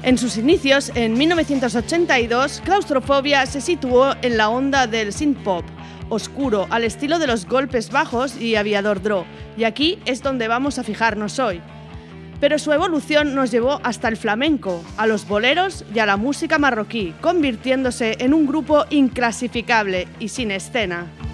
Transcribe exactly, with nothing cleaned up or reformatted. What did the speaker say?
En sus inicios, en mil novecientos ochenta y dos, Claustrofobia se situó en la onda del synth-pop, oscuro, al estilo de los golpes bajos y Aviador Draw, y aquí es donde vamos a fijarnos hoy. Pero su evolución nos llevó hasta el flamenco, a los boleros y a la música marroquí, convirtiéndose en un grupo inclasificable y sin escena.